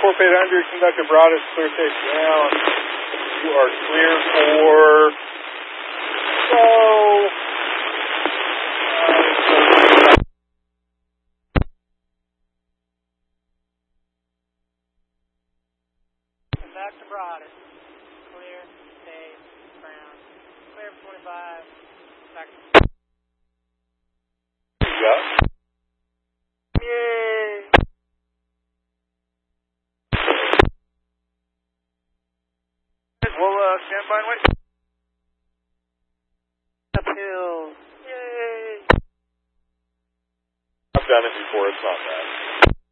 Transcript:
Corp 800, conductor Broadus, clear safe down. You are clear for go. Conductor Broadus, clear, safe, ground. Clear for 25, back to... Go. Yay! We'll stand by and wait. Uphill. Yay! I've done it before, it's not bad.